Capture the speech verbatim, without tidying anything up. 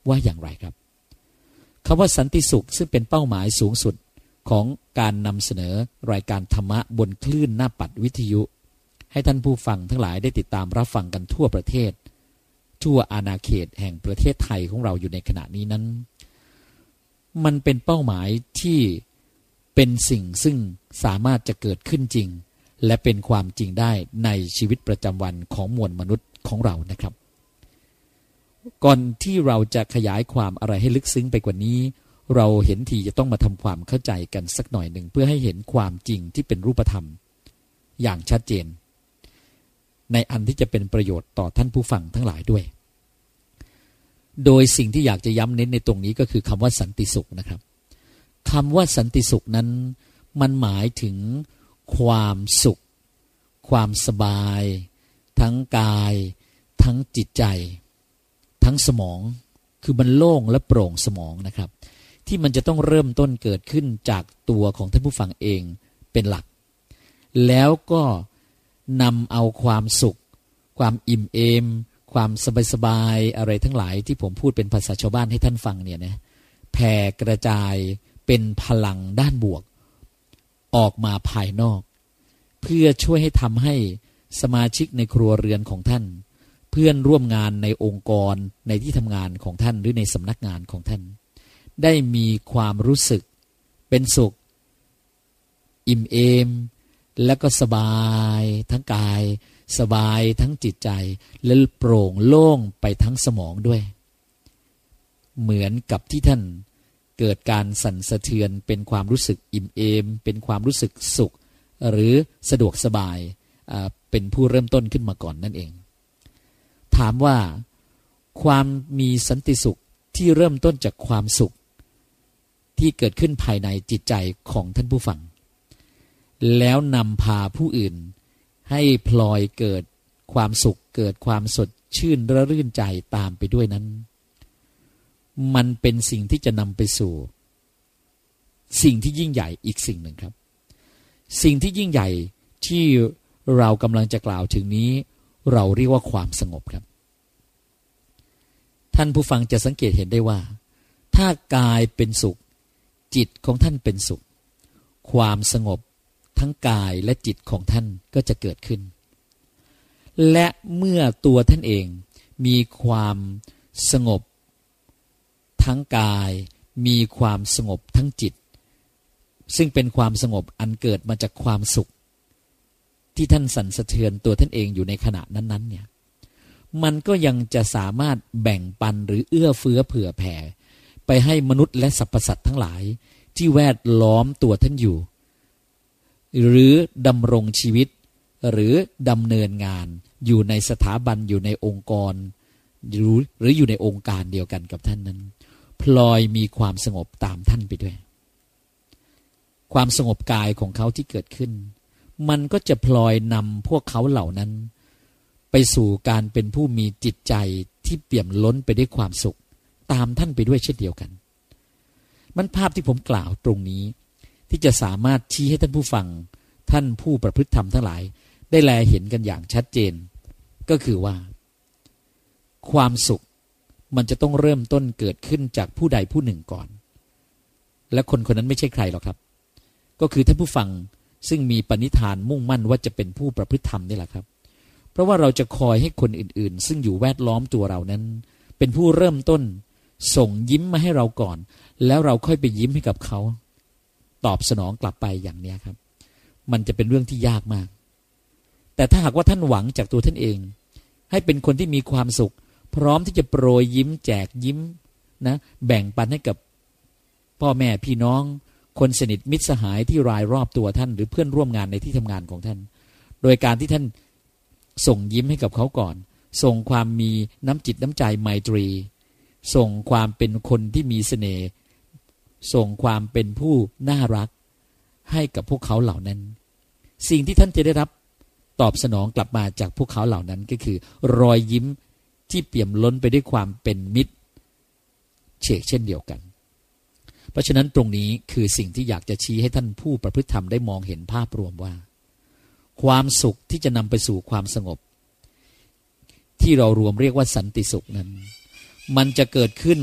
ว่าอย่างไรครับคำว่าสันติสุขซึ่งเป็นเป้าหมายสูงสุดของการนำเสนอรายการธรรมะบนคลื่นหน้าปัดวิทยุให้ท่านผู้ฟังทั้งหลายได้ติดตามรับฟังกันทั่วประเทศทั่วอาณาเขตแห่งประเทศไทยของเราอยู่ในขณะนี้นั้นมันเป็นเป้าหมายที่เป็นสิ่งซึ่งสามารถจะเกิดขึ้นจริงและเป็นความจริงได้ในชีวิตประจำวันของมวลมนุษย์ของเรานะครับก่อนที่เราจะขยายความอะไรให้ลึกซึ้งไปกว่านี้เราเห็นทีจะต้องมาทำความเข้าใจกันสักหน่อยหนึ่งเพื่อให้เห็นความจริงที่เป็นรูปธรรมอย่างชัดเจนในอันที่จะเป็นประโยชน์ต่อท่านผู้ฟังทั้งหลายด้วยโดยสิ่งที่อยากจะย้ำเน้นในตรงนี้ก็คือคำว่าสันติสุขนะครับคำว่าสันติสุขนั้นมันหมายถึงความสุขความสบายทั้งกายทั้งจิตใจทั้งสมองคือมันโล่งและโปร่งสมองนะครับที่มันจะต้องเริ่มต้นเกิดขึ้นจากตัวของท่านผู้ฟังเองเป็นหลักแล้วก็นำเอาความสุขความอิ่มเอมความสบายๆอะไรทั้งหลายที่ผมพูดเป็นภาษาชาวบ้านให้ท่านฟังเนี่ยนะแผ่กระจายเป็นพลังด้านบวกออกมาภายนอกเพื่อช่วยให้ทำให้สมาชิกในครัวเรือนของท่านเพื่อนร่วมงานในองค์กรในที่ทำงานของท่านหรือในสำนักงานของท่านได้มีความรู้สึกเป็นสุขอิ่มเอมและก็สบายทั้งกายสบายทั้งจิตใจและโปร่งโล่งไปทั้งสมองด้วยเหมือนกับที่ท่านเกิดการสั่นสะเทือนเป็นความรู้สึกอิ่มเอมเป็นความรู้สึกสุขหรือสะดวกสบายเป็นผู้เริ่มต้นขึ้นมาก่อนนั่นเองถามว่าความมีสันติสุขที่เริ่มต้นจากความสุขที่เกิดขึ้นภายในจิตใจของท่านผู้ฟังแล้วนำพาผู้อื่นให้พลอยเกิดความสุขเกิดความสดชื่นระรื่นใจตามไปด้วยนั้นมันเป็นสิ่งที่จะนำไปสู่สิ่งที่ยิ่งใหญ่อีกสิ่งหนึ่งครับสิ่งที่ยิ่งใหญ่ที่เรากำลังจะกล่าวถึงนี้เราเรียกว่าความสงบครับท่านผู้ฟังจะสังเกตเห็นได้ว่าถ้ากายเป็นสุขจิตของท่านเป็นสุขความสงบทั้งกายและจิตของท่านก็จะเกิดขึ้นและเมื่อตัวท่านเองมีความสงบทั้งกายมีความสงบทั้งจิตซึ่งเป็นความสงบอันเกิดมาจากความสุขที่ท่านสั่นสะเทือนตัวท่านเองอยู่ในขณะนั้นๆเนี่ยมันก็ยังจะสามารถแบ่งปันหรือเอื้อเฟื้อเผื่อแผ่ไปให้มนุษย์และสรรพสัตว์ทั้งหลายที่แวดล้อมตัวท่านอยู่หรือดำรงชีวิตหรือดำเนินงานอยู่ในสถาบันอยู่ในองค์กรหรือหรืออยู่ในองค์การเดียวกันกับท่านนั้นพลอยมีความสงบตามท่านไปด้วยความสงบกายของเขาที่เกิดขึ้นมันก็จะพลอยนำพวกเขาเหล่านั้นไปสู่การเป็นผู้มีจิตใจที่เปี่ยมล้นไปด้วยความสุขตามท่านไปด้วยเช่นเดียวกันมันภาพที่ผมกล่าวตรงนี้ที่จะสามารถชี้ให้ท่านผู้ฟังท่านผู้ประพฤติธรรมทั้งหลายได้แลเห็นกันอย่างชัดเจนก็คือว่าความสุขมันจะต้องเริ่มต้นเกิดขึ้นจากผู้ใดผู้หนึ่งก่อนและคนคนนั้นไม่ใช่ใครหรอกครับก็คือท่านผู้ฟังซึ่งมีปณิธานมุ่งมั่นว่าจะเป็นผู้ประพฤติธรรมนี่แหละครับเพราะว่าเราจะคอยให้คนอื่นๆซึ่งอยู่แวดล้อมตัวเรานั้นเป็นผู้เริ่มต้นส่งยิ้มมาให้เราก่อนแล้วเราค่อยไปยิ้มให้กับเขาตอบสนองกลับไปอย่างนี้ครับมันจะเป็นเรื่องที่ยากมากแต่ถ้าหากว่าท่านหวังจากตัวท่านเองให้เป็นคนที่มีความสุขพร้อมที่จะโปรยยิ้มแจกยิ้มนะแบ่งปันให้กับพ่อแม่พี่น้องคนสนิทมิตรสหายที่รายรอบตัวท่านหรือเพื่อนร่วมงานในที่ทำงานของท่านโดยการที่ท่านส่งยิ้มให้กับเขาก่อนส่งความมีน้ำจิตน้ำใจไมตรีส่งความเป็นคนที่มีเสน่ห์ส่งความเป็นผู้น่ารักให้กับพวกเขาเหล่านั้นสิ่งที่ท่านจะได้รับตอบสนองกลับมาจากพวกเขาเหล่านั้นก็คือรอยยิ้มที่เปี่ยมล้นไปด้วยความเป็นมิตรเชกเช่นเดียวกันเพราะฉะนั้นตรงนี้คือสิ่งที่อยากจะชี้ให้ท่านผู้ประพฤติธรรมได้มองเห็นภาพรวมว่าความสุขที่จะนำไปสู่ความสงบที่เรารวมเรียกว่าสันติสุขนั้นมันจะเกิดขึ้น